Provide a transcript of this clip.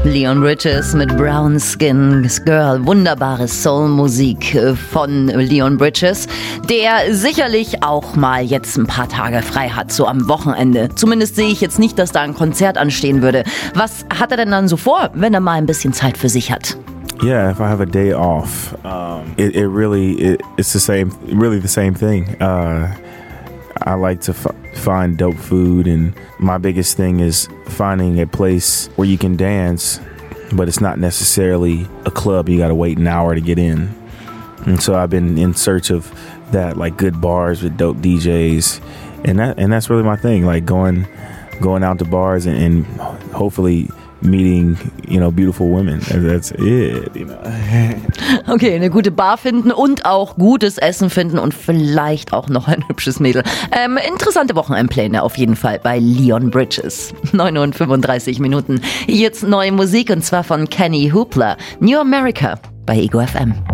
Leon Bridges mit Brown Skin Girl, wunderbare Soul-Musik von Leon Bridges, der sicherlich auch mal jetzt ein paar Tage frei hat, so am Wochenende. Zumindest sehe ich jetzt nicht, dass da ein Konzert anstehen würde. Was hat er denn dann so vor, wenn er mal ein bisschen Zeit für sich hat? Yeah, if I have a day off, it's the same thing. I like to find dope food, and my biggest thing is finding a place where you can dance, but it's not necessarily a club you gotta wait an hour to get in. And so I've been in search of that, like good bars with dope DJs, and that's really my thing, like going out to bars and hopefully meeting, beautiful women. That's it, Okay, eine gute Bar finden und auch gutes Essen finden und vielleicht auch noch ein hübsches Mädel. Interessante Wochenendpläne auf jeden Fall bei Leon Bridges. 9:35. Jetzt neue Musik und zwar von Kenny Hoopla. New America bei Ego FM.